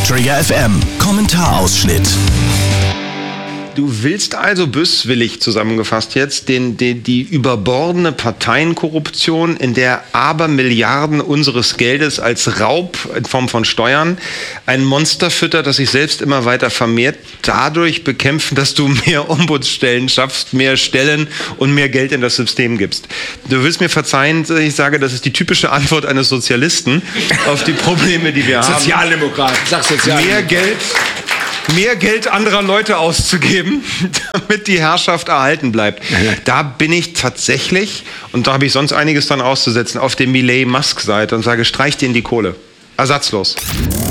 Trigger FM Kommentarausschnitt. Du willst also böswillig zusammengefasst jetzt die überbordene Parteienkorruption, in der Abermilliarden unseres Geldes als Raub in Form von Steuern ein Monster füttert, das sich selbst immer weiter vermehrt, dadurch bekämpfen, dass du mehr Ombudsstellen schaffst, mehr Stellen und mehr Geld in das System gibst. Du willst mir verzeihen, ich sage, das ist die typische Antwort eines Sozialisten auf die Probleme, die wir haben. Sozialdemokrat, sag Sozialdemokrat. Mehr Geld anderer Leute auszugeben, damit die Herrschaft erhalten bleibt. Da bin ich tatsächlich, und da habe ich sonst einiges dran auszusetzen, auf der Milei-Musk-Seite und sage, streicht ihnen die Kohle. Ersatzlos.